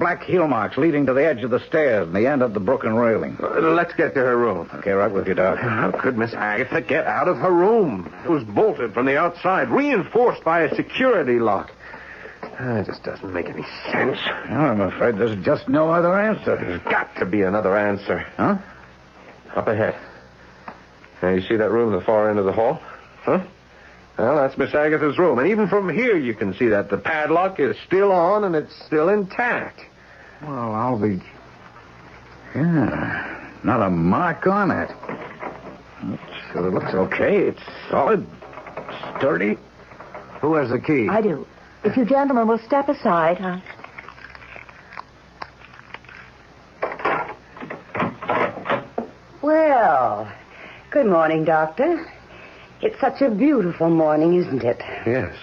black heel marks leading to the edge of the stairs and the end of the broken railing. Let's get to her room. Okay, right with you, Doc. How could Miss Agatha get out of her room? It was bolted from the outside, reinforced by a security lock. It just doesn't make any sense. I'm afraid there's just no other answer. There's got to be another answer. Huh? Up ahead. Now, you see that room at the far end of the hall? Huh? Well, that's Miss Agatha's room. And even from here, you can see that the padlock is still on and it's still intact. Well, I'll be... Yeah, not a mark on it. It looks okay. It's solid, sturdy. Who has the key? I do. If you gentlemen will step aside, Well, good morning, Doctor. It's such a beautiful morning, isn't it? Yes.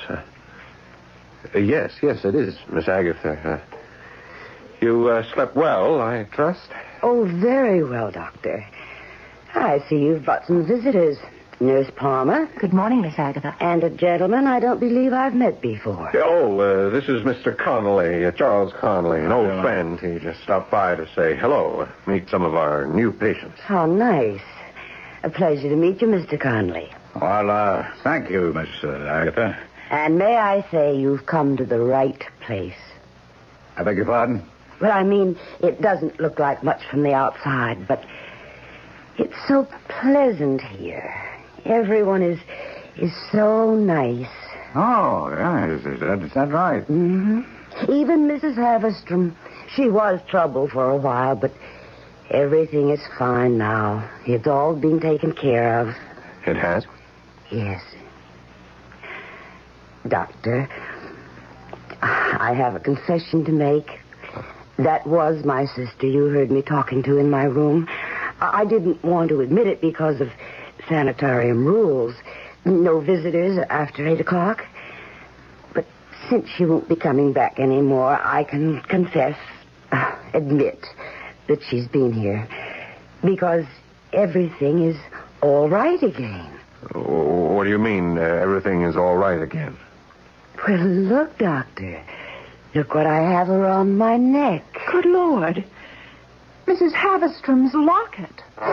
Yes, it is, Miss Agatha. You slept well, I trust? Oh, very well, Doctor. I see you've brought some visitors. Nurse Palmer. Good morning, Miss Agatha. And a gentleman I don't believe I've met before. Oh, this is Mr. Connolly, Charles Connolly, an old friend. He just stopped by to say hello, meet some of our new patients. How nice. A pleasure to meet you, Mr. Connolly. Well, thank you, Miss Agatha. And may I say you've come to the right place. I beg your pardon? Well, I mean, it doesn't look like much from the outside, but it's so pleasant here. Everyone is so nice. Oh, yeah, is that right? Mm-hmm. Even Mrs. Haverstrom. She was trouble for a while, but everything is fine now. It's all been taken care of. It has? Yes. Doctor, I have a confession to make. That was my sister you heard me talking to in my room. I didn't want to admit it because of sanitarium rules. No visitors after 8 o'clock. But since she won't be coming back anymore, I can admit that she's been here. Because everything is all right again. What do you mean, everything is all right again? Well, look, Doctor. Look what I have around my neck. Good Lord. Mrs. Haverstrom's locket.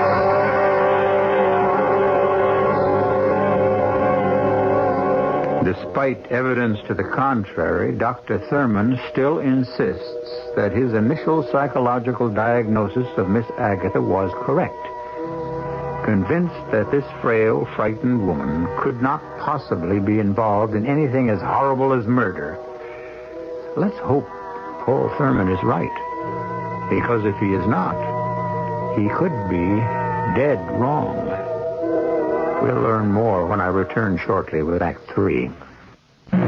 Despite evidence to the contrary, Dr. Thurman still insists that his initial psychological diagnosis of Miss Agatha was correct. Convinced that this frail, frightened woman could not possibly be involved in anything as horrible as murder. Let's hope Paul Thurman is right. Because if he is not, he could be dead wrong. We'll learn more when I return shortly with Act 3.